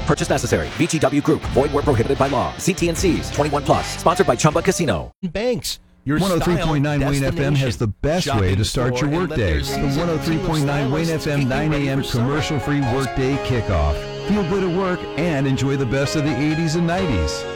purchase necessary. VGW Group. Void where prohibited by law. CT&Cs. 21 plus. Sponsored by Chumba Casino. Banks. 103.9 Wayne FM has the best way to start your workday. The 103.9 Wayne FM 9 a.m. commercial-free workday kickoff. Feel good at work and enjoy the best of the 80s and 90s.